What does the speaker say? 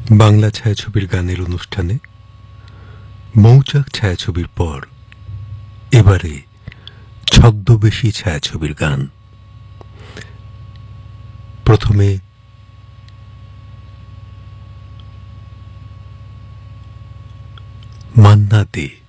বাংলা ছায়াছবির গানের অনুষ্ঠানে মৌচাক ছায়াছবির পর এবারে ছদ্মবেশী ছায়াছবির গান। প্রথমে মান্না দে।